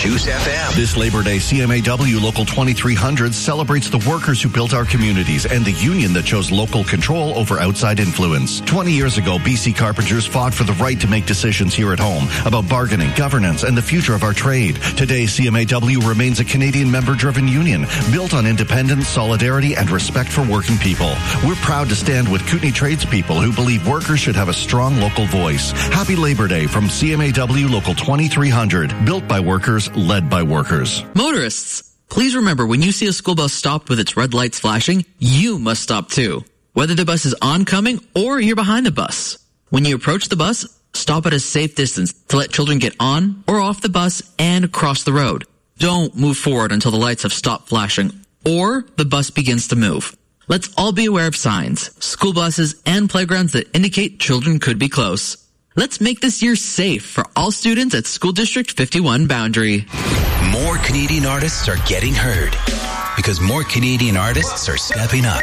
Juice FM. This Labor Day, CMAW Local 2300 celebrates the workers who built our communities and the union that chose local control over outside influence. 20 years ago, BC carpenters fought for the right to make decisions here at home about bargaining, governance, and the future of our trade. Today, CMAW remains a Canadian member-driven union built on independence, solidarity, and respect for working people. We're proud to stand with Kootenay tradespeople who believe workers should have a strong local voice. Happy Labor Day from CMAW Local 2300, built by workers, led by workers. Motorists, please remember when you see a school bus stopped with its red lights flashing, you must stop too. Whether the bus is oncoming or you're behind the bus. When you approach the bus, stop at a safe distance to let children get on or off the bus and cross the road. Don't move forward until the lights have stopped flashing or the bus begins to move. Let's all be aware of signs, school buses, and playgrounds that indicate children could be close. Let's make this year safe for all students at School District 51 Boundary. More Canadian artists are getting heard because more Canadian artists are stepping up.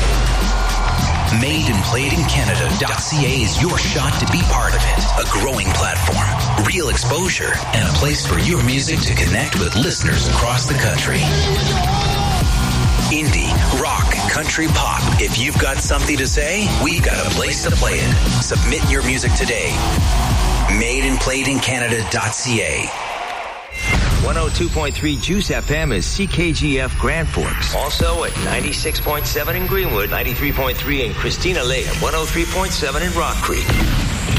MadeandPlayedInCanada.ca is your shot to be part of it. A growing platform, real exposure, and a place for your music to connect with listeners across the country. Indie, rock, country, pop. If you've got something to say, we've got a place to play it. Submit your music today. MadeandPlayedInCanada.ca. 102.3 Juice FM is CKGF Grand Forks. Also at 96.7 in Greenwood, 93.3 in Christina Lake, and 103.7 in Rock Creek.